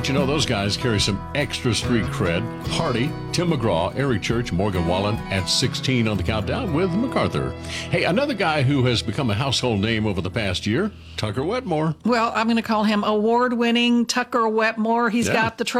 But you know, those guys carry some extra street cred. Hardy, Tim McGraw, Eric Church, Morgan Wallen at 16 on the countdown with MacArthur. Hey, another guy who has become a household name over the past year, Tucker Wetmore. Well, I'm going to call him award-winning Tucker Wetmore. He's got the